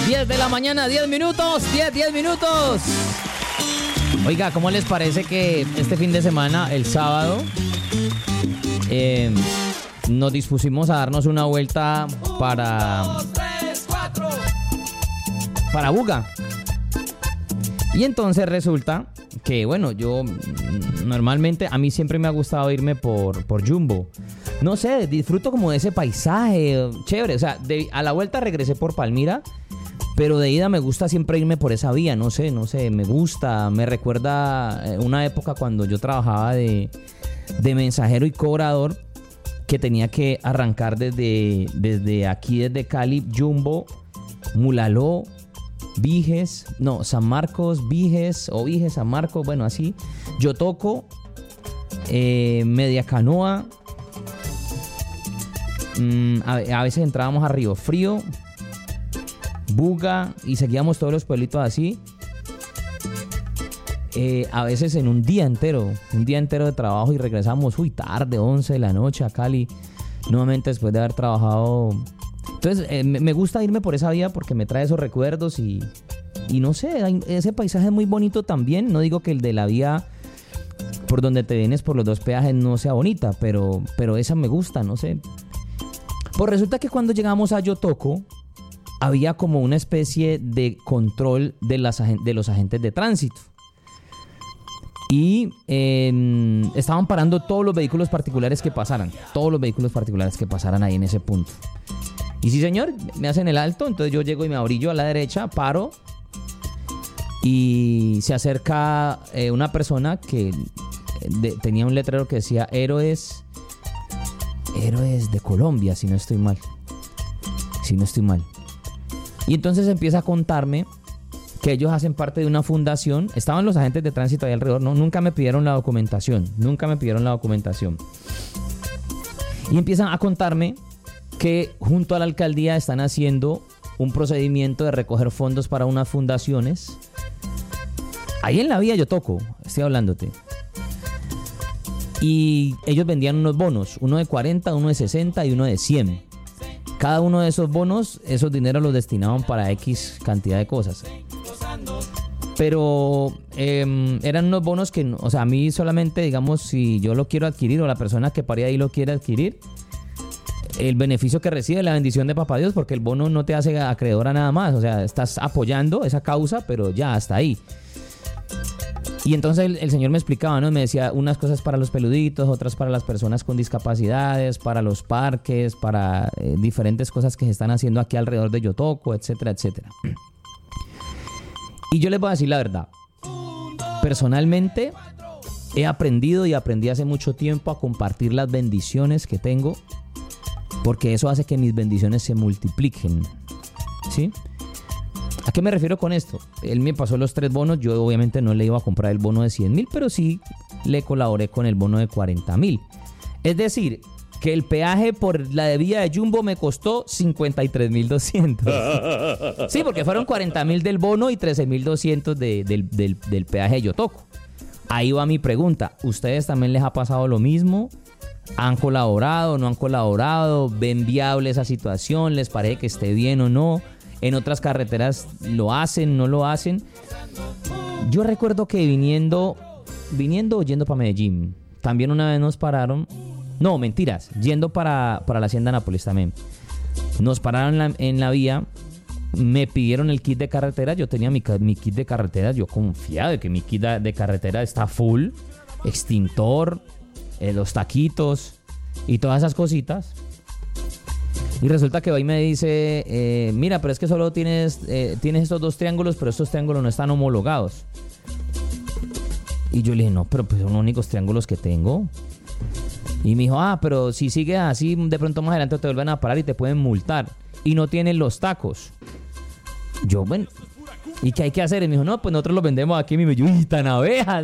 10 de la mañana, 10 minutos. Oiga, ¿cómo les parece que este fin de semana, el sábado, nos dispusimos a darnos una vuelta para Buga? Y entonces resulta que, bueno, yo normalmente, a mí siempre me ha gustado irme por Jumbo. No sé, disfruto como de ese paisaje, chévere. O sea, a la vuelta regresé por Palmira, pero de ida me gusta siempre irme por esa vía. No sé, me gusta. Me recuerda una época cuando yo trabajaba de mensajero y cobrador, que tenía que arrancar desde aquí, desde Cali, Jumbo, Mulaló, San Marcos, Viges, San Marcos, bueno, así. Yotoco, Media Canoa. A veces entrábamos a Río Frío, Buga, y seguíamos todos los pueblitos así. A veces en un día entero de trabajo, y regresamos tarde, 11 de la noche a Cali, nuevamente después de haber trabajado. Entonces me gusta irme por esa vía porque me trae esos recuerdos y no sé, ese paisaje es muy bonito también. No digo que el de la vía por donde te vienes por los dos peajes no sea bonita, pero esa me gusta, no sé. Pues resulta que cuando llegamos a Yotoco había como una especie de control de los agentes de tránsito. Y estaban parando todos los vehículos particulares que pasaran ahí en ese punto. Y sí, señor, me hacen el alto, entonces yo llego y me abrillo a la derecha, paro, y se acerca una persona que tenía un letrero que decía Héroes de Colombia, si no estoy mal. Y entonces empieza a contarme que ellos hacen parte de una fundación. Estaban los agentes de tránsito ahí alrededor, ¿no? Nunca me pidieron la documentación. Y empiezan a contarme que junto a la alcaldía están haciendo un procedimiento de recoger fondos para unas fundaciones. Ahí en la vía Yotoco, estoy hablándote. Y ellos vendían unos bonos, uno de 40, uno de 60 y uno de 100. Cada uno de esos bonos, esos dineros los destinaban para X cantidad de cosas. Pero eran unos bonos que, o sea, a mí solamente, digamos, si yo lo quiero adquirir o la persona que paría ahí lo quiere adquirir, el beneficio que recibe, la bendición de Papá Dios, porque el bono no te hace acreedor a nada más. O sea, estás apoyando esa causa, pero ya hasta ahí. Y entonces el señor me explicaba, ¿no? Me decía unas cosas para los peluditos, otras para las personas con discapacidades, para los parques, para diferentes cosas que se están haciendo aquí alrededor de Yotoco, etcétera, etcétera. Y yo les voy a decir la verdad. Personalmente he aprendido y aprendí hace mucho tiempo a compartir las bendiciones que tengo, porque eso hace que mis bendiciones se multipliquen, ¿sí? ¿A qué me refiero con esto? Él me pasó los 3 bonos. Yo obviamente no le iba a comprar el bono de 100,000, pero sí le colaboré con el bono de 40,000. Es decir, que el peaje por la de vía de Jumbo me costó 53,200. Sí, porque fueron 40,000 del bono y 13,200 del peaje de Yotoco. Ahí va mi pregunta. ¿Ustedes también les ha pasado lo mismo? ¿Han colaborado? ¿No han colaborado? ¿Ven viable esa situación? ¿Les parece que esté bien o no? En otras carreteras lo hacen, no lo hacen. Yo recuerdo que viniendo o yendo para Medellín, también una vez nos pararon. No, mentiras, yendo para la Hacienda Nápoles también. Nos pararon en la vía, me pidieron el kit de carretera. Yo tenía mi kit de carretera, yo confiaba de que mi kit de carretera está full. Extintor, los taquitos y todas esas cositas. Y resulta que hoy me dice, mira, pero es que solo tienes estos 2 triángulos, pero estos triángulos no están homologados. Y yo le dije, no, pero pues son los únicos triángulos que tengo. Y me dijo, pero si sigues así, de pronto más adelante te vuelven a parar y te pueden multar. Y no tienen los tacos. Yo, bueno, ¿y qué hay que hacer? Y me dijo, no, pues nosotros los vendemos aquí. Y me dijo, uy, tan abejas.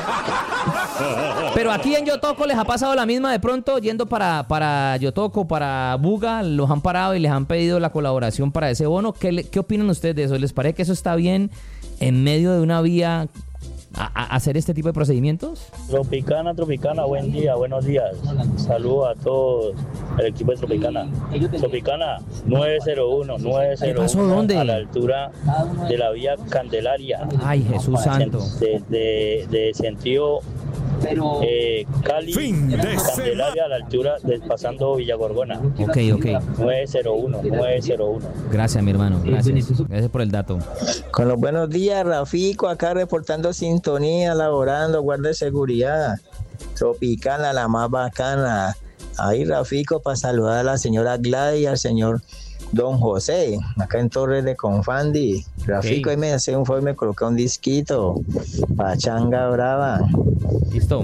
Pero aquí en Yotoco les ha pasado la misma de pronto, yendo para Yotoco, para Buga, los han parado y les han pedido la colaboración para ese bono. ¿Qué opinan ustedes de eso? ¿Les parece que eso está bien en medio de una vía a hacer este tipo de procedimientos? Tropicana, buen día, buenos días. Saludos a todos el equipo de Tropicana. Tropicana 901. ¿Qué pasó? ¿Dónde? A la altura de la vía Candelaria. Ay, Jesús santo. De sentido Cali, Candelaria, a la altura pasando Villagorgona. Ok. 901. Gracias, mi hermano. Gracias por el dato. Con los buenos días, Rafico, acá reportando sintonía, laborando, guardia de seguridad. Tropicana, la más bacana. Ahí, Rafico, para saludar a la señora Gladys y al señor Don José, acá en Torres de Confandi. Rafico, ahí me hace un favor, me coloca un disquito. Pachanga brava. Listo.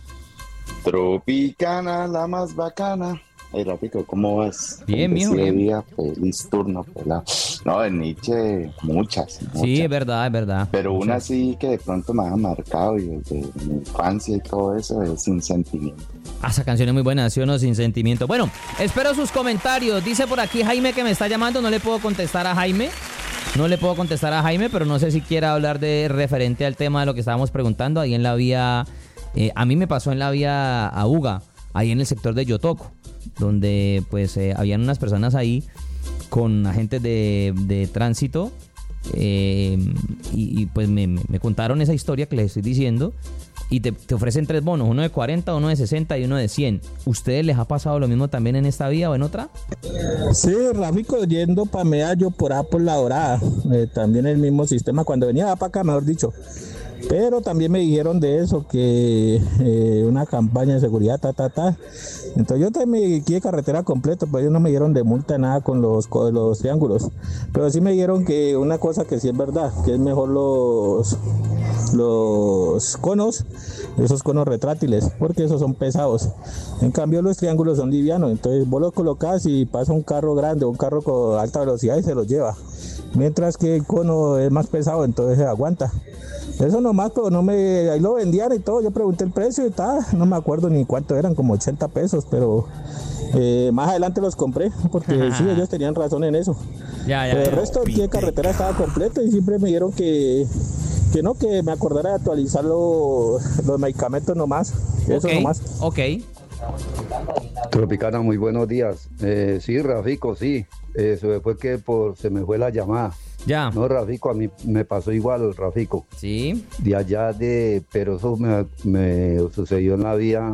Tropicana, la más bacana. Hey, Rafico, ¿cómo vas? Bien, mijo. Día, feliz turno, pelado. No, en Nietzsche, muchas. Sí, es verdad. Pero muchas. una sí que de pronto me ha marcado, y desde mi infancia y todo eso, es Sin Sentimiento. Esa canción es muy buena, ¿sí o no? Sin Sentimiento. Bueno, espero sus comentarios. Dice por aquí Jaime que me está llamando. No le puedo contestar a Jaime, pero no sé si quiera hablar de referente al tema de lo que estábamos preguntando. Ahí en la vía, a mí me pasó en la vía Auga, ahí en el sector de Yotoco, donde pues habían unas personas ahí con agentes de tránsito y pues me contaron esa historia que les estoy diciendo. Y te ofrecen 3 bonos, uno de 40, uno de 60 y uno de 100. ¿Ustedes les ha pasado lo mismo también en esta vía o en otra? Sí, Rafico, yendo para Medallo, por La Dorada, también el mismo sistema, cuando venía para acá, mejor dicho. Pero también me dijeron de eso, que una campaña de seguridad, Entonces yo también me guié carretera completo, pero ellos no me dieron de multa nada con los triángulos. Pero sí me dieron que una cosa que sí es verdad, que es mejor los conos, esos conos retráctiles, porque esos son pesados. En cambio los triángulos son livianos, entonces vos los colocás y pasa un carro grande, un carro con alta velocidad y se los lleva. Mientras que el cono es más pesado, entonces se aguanta. Eso nomás, pero ahí lo vendían y todo, yo pregunté el precio y tal, no me acuerdo ni cuánto eran, como 80 pesos, pero más adelante los compré, porque sí, ellos tenían razón en eso. Pero el resto de carretera estaba completo y siempre me dijeron que me acordara de actualizar los medicamentos nomás, eso nomás. Ok. Tropicana, muy buenos días. Sí, Rafico, sí, eso fue que se me fue la llamada. Ya. No, Rafico, a mí me pasó igual, Rafico. Sí. De allá pero eso me sucedió en la vía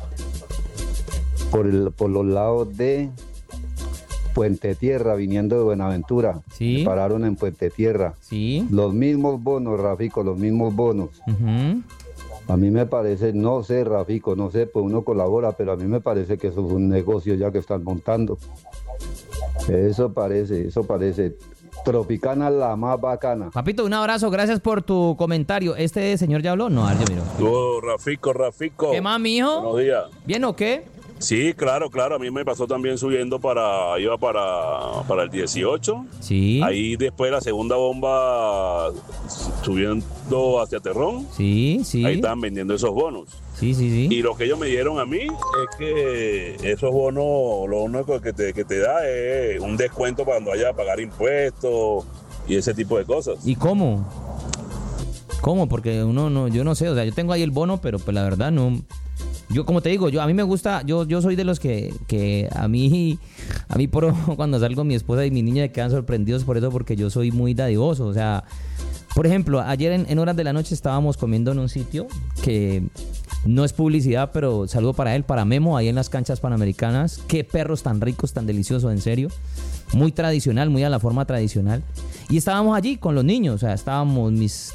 por los lados de Puente Tierra, viniendo de Buenaventura. Sí. Me pararon en Puente Tierra. Sí. Los mismos bonos, Rafico, los mismos bonos. Uh-huh. A mí me parece, no sé, Rafico, no sé, pues uno colabora, pero a mí me parece que eso es un negocio ya que están montando. Eso parece. Tropicana, la más bacana. Papito, un abrazo, gracias por tu comentario. ¿Este señor ya habló? No, yo miro. Rafico. ¿Qué más, mijo? Buenos días. ¿Bien o qué? Sí, claro, a mí me pasó también iba para el 18. Sí. Ahí después la segunda bomba subiendo hacia Terrón. Sí. Ahí estaban vendiendo esos bonos. Sí. Y lo que ellos me dieron a mí es que esos bonos, lo único que te da es un descuento para cuando vaya a pagar impuestos y ese tipo de cosas. ¿Y cómo? Porque yo no sé, o sea, yo tengo ahí el bono, pero pues la verdad no. Yo, como te digo, a mí me gusta, yo soy de los que a mí cuando salgo mi esposa y mi niña me quedan sorprendidos por eso, porque yo soy muy dadivoso. O sea, por ejemplo, ayer en horas de la noche estábamos comiendo en un sitio que no es publicidad, pero saludo para él, para Memo, ahí en las canchas panamericanas. Qué perros tan ricos, tan deliciosos, en serio. Muy tradicional, muy a la forma tradicional. Y estábamos allí con los niños, o sea, estábamos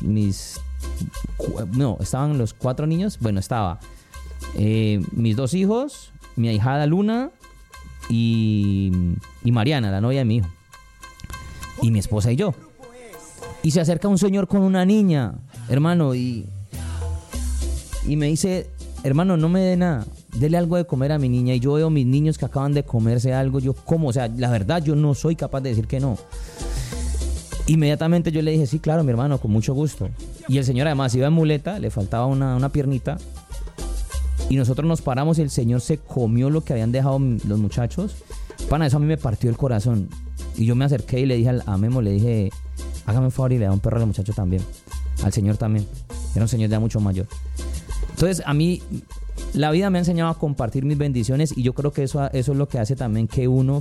estaban los 4 niños, bueno, estaba mis 2 hijos, mi ahijada Luna y Mariana, la novia de mi hijo, y mi esposa y yo. Y se acerca un señor con una niña, hermano, y me dice, hermano, no me dé nada, dele algo de comer a mi niña. Y yo veo a mis niños que acaban de comerse algo, yo como, o sea, la verdad yo no soy capaz de decir que no. Inmediatamente yo le dije, sí, claro, mi hermano, con mucho gusto. Y el señor además iba en muleta, le faltaba una piernita. Y nosotros nos paramos y el señor se comió lo que habían dejado los muchachos. Pana, eso a mí me partió el corazón. Y yo me acerqué y le dije a Memo, le dije, hágame un favor y le da un perro al muchacho también. Al señor también. Era un señor ya mucho mayor. Entonces, a mí, la vida me ha enseñado a compartir mis bendiciones y yo creo que eso es lo que hace también que uno,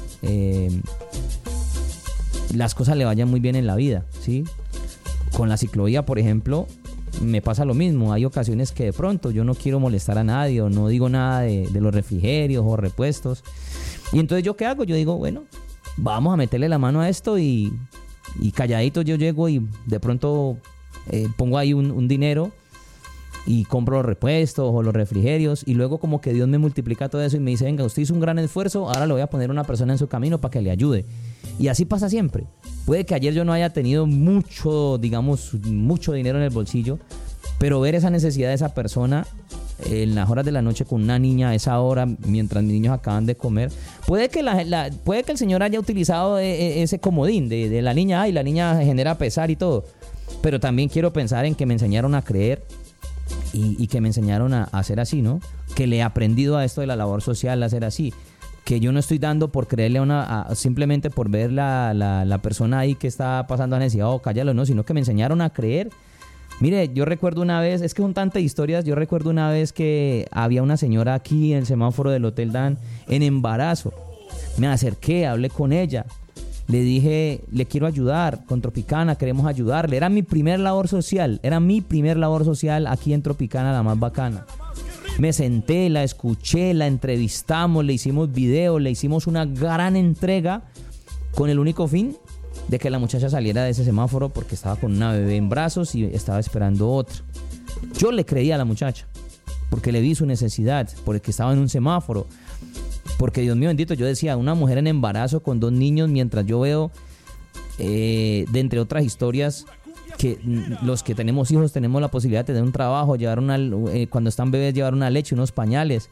las cosas le vayan muy bien en la vida, ¿sí? Con la ciclovía, por ejemplo, me pasa lo mismo. Hay ocasiones que de pronto yo no quiero molestar a nadie o no digo nada de los refrigerios o repuestos. Y entonces, ¿yo qué hago? Yo digo, bueno, vamos a meterle la mano a esto y calladito yo llego y de pronto pongo ahí un dinero y compro los repuestos o los refrigerios y luego como que Dios me multiplica todo eso y me dice, venga, usted hizo un gran esfuerzo, ahora le voy a poner una persona en su camino para que le ayude. Y así pasa siempre. Puede que ayer yo no haya tenido mucho dinero en el bolsillo, pero ver esa necesidad de esa persona en las horas de la noche con una niña a esa hora, mientras mis niños acaban de comer, puede que el Señor haya utilizado ese comodín de la niña, y la niña genera pesar y todo, pero también quiero pensar en que me enseñaron a creer y que me enseñaron a hacer así, ¿no? Que le he aprendido a esto de la labor social a hacer así, que yo no estoy dando por creerle simplemente por ver la persona ahí que está pasando a necesidad o callarlo, no, sino que me enseñaron a creer. Mire, yo recuerdo una vez, es que son tantas historias, yo recuerdo una vez que había una señora aquí en el semáforo del Hotel Dan en embarazo. Me acerqué, hablé con ella, le dije, le quiero ayudar, con Tropicana queremos ayudarle. Era mi primer labor social aquí en Tropicana, la más bacana. Me senté, la escuché, la entrevistamos, le hicimos video, le hicimos una gran entrega con el único fin de que la muchacha saliera de ese semáforo porque estaba con una bebé en brazos y estaba esperando otra. Yo le creí a la muchacha porque le vi su necesidad, porque estaba en un semáforo, porque Dios mío bendito, yo decía, una mujer en embarazo con 2 niños, mientras yo veo, de entre otras historias, que los que tenemos hijos tenemos la posibilidad de tener un trabajo, llevar cuando están bebés, llevar una leche, unos pañales,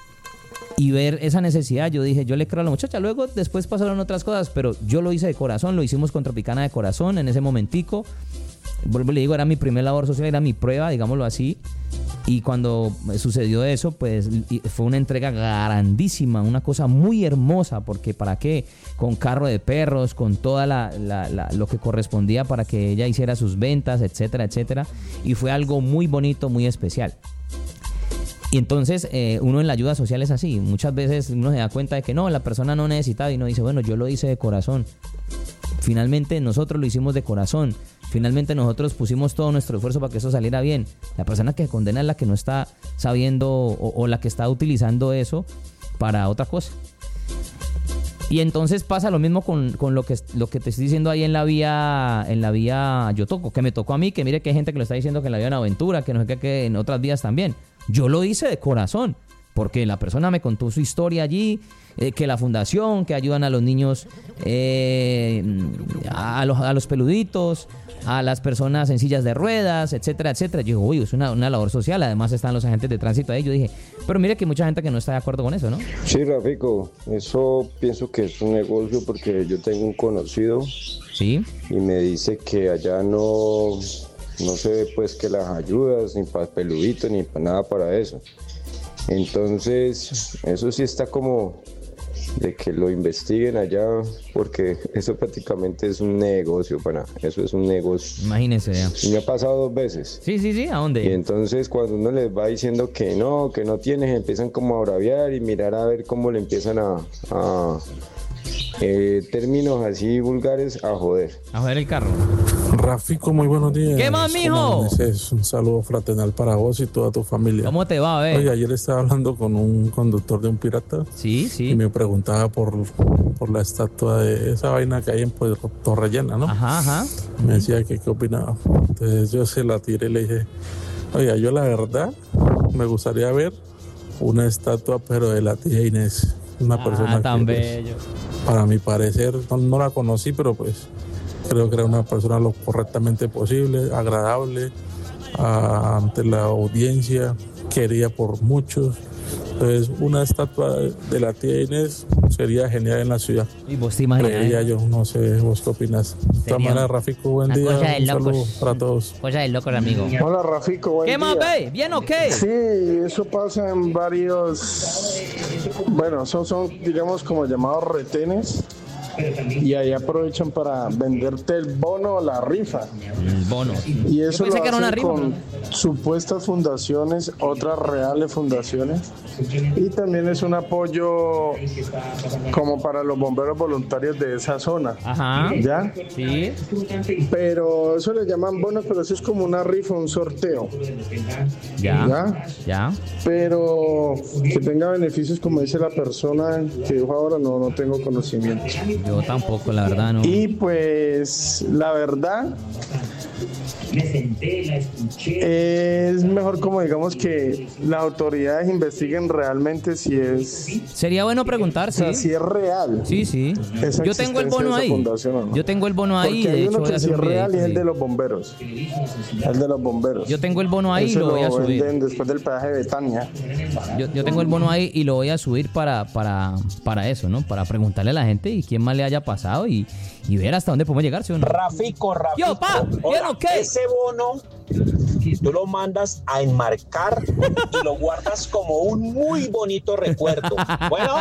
y ver esa necesidad. Yo dije, yo le creo a la muchacha. Luego después pasaron otras cosas, pero yo lo hice de corazón, lo hicimos con Tropicana de corazón en ese momentico. Vuelvo y le digo, era mi primer labor social, era mi prueba, digámoslo así. Y cuando sucedió eso, pues fue una entrega grandísima, una cosa muy hermosa, porque ¿para qué? Con carro de perros, con toda lo que correspondía para que ella hiciera sus ventas, etcétera, etcétera. Y fue algo muy bonito, muy especial. Y entonces uno en la ayuda social es así. Muchas veces uno se da cuenta de que no, la persona no necesitaba y uno dice, bueno, yo lo hice de corazón. Finalmente nosotros lo hicimos de corazón. Finalmente nosotros pusimos todo nuestro esfuerzo para que eso saliera bien. La persona que condena es la que no está sabiendo o la que está utilizando eso para otra cosa. Y entonces pasa lo mismo con lo que te estoy diciendo ahí en la vía Yotoco, que me tocó a mí, que mire que hay gente que lo está diciendo que en la vía Buenaventura, que no sé qué, que en otras vías también. Yo lo hice de corazón, porque la persona me contó su historia allí, que la fundación, que ayudan a los niños, a los peluditos, a las personas en sillas de ruedas, etcétera, etcétera. Yo digo, uy, es una labor social, además están los agentes de tránsito ahí. Yo dije, pero mire que hay mucha gente que no está de acuerdo con eso, ¿no? Sí, Rafico, eso pienso que es un negocio, porque yo tengo un conocido, ¿sí? Y me dice que allá no se ve pues que las ayudas, ni para peluditos, ni para nada para eso. Entonces, eso sí está como de que lo investiguen allá, porque eso prácticamente es un negocio, pana. Eso es un negocio. Imagínense ya. Y me ha pasado 2 veces. Sí, ¿a dónde? Y entonces cuando uno les va diciendo que no tienes, empiezan como a braviar y mirar a ver cómo le empiezan a términos así vulgares, a joder el carro. Rafico, muy buenos días. ¿Qué más, mijo? Un saludo fraternal para vos y toda tu familia. ¿Cómo te va, ver? Oye, ayer estaba hablando con un conductor de un pirata. Sí. Y me preguntaba por la estatua de esa vaina que hay en Puerto Rellena, ¿no? Ajá. Me decía que qué opinaba. Entonces yo se la tiré y le dije, oiga, yo la verdad me gustaría ver una estatua, pero de la tía Inés. Una persona tan que, bello. Para mi parecer, no la conocí, pero pues creo que era una persona lo correctamente posible, agradable ante la audiencia, querida por muchos. Entonces, una estatua de la tía Inés sería genial en la ciudad. ¿Y vos te imaginas? Creería yo, no sé, ¿vos qué opinas? De todas maneras, Rafico, buen día. Un saludo para todos. Cosa de locos, amigo. Hola, Rafico, buen día. ¿Qué más, ve? ¿Bien o qué? Sí, eso pasa en varios... Bueno, son digamos como llamados retenes, y ahí aprovechan para venderte el bono o la rifa. El bono. Y eso Yo pensé lo que era una hacen rifa, con ¿no? supuestas fundaciones, otras reales fundaciones. Y también es un apoyo como para los bomberos voluntarios de esa zona. Ajá. ¿Ya? Sí. Pero eso le llaman bonos, pero eso es como una rifa, un sorteo. Ya. Pero que tenga beneficios, como dice la persona que dijo ahora, no tengo conocimiento. Yo tampoco, la verdad, no. Y pues, la verdad, es mejor como digamos que las autoridades investiguen realmente si es... Sería bueno preguntar, sí. O sea, si es real. Sí. esa Yo tengo el bono existencia de esa ahí. fundación, ¿o no? Yo tengo el bono ahí. Porque hay De hecho, uno voy a que sí hacer es un real y es videito, el de sí. los bomberos. El de los bomberos. Yo tengo el bono ahí y Ese lo voy a subir. venden después del peaje de Betania. Yo tengo el bono ahí y lo voy a subir para eso, ¿no? Para preguntarle a la gente y quién más le haya pasado y ver hasta dónde podemos llegar, ¿sí o no? Rafico. Yo, pa, Oiga, ¿yo qué? ese bono tú lo mandas a enmarcar y lo guardas como un muy bonito recuerdo. Bueno.